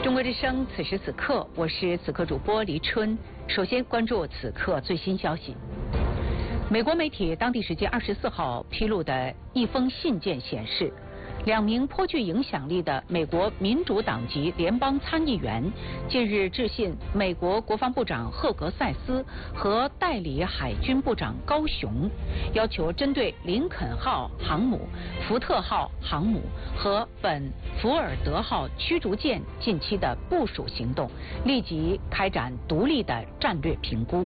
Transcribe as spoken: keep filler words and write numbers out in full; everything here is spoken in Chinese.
中国之声，此时此刻，我是此刻主播黎春。首先关注此刻最新消息。美国媒体当地时间二十四号披露的一封信件显示，两名颇具影响力的美国民主党籍联邦参议员近日致信美国国防部长赫格塞斯和代理海军部长高雄，要求针对林肯号航母、福特号航母和本福尔德号驱逐舰近期的部署行动，立即开展独立的战略评估。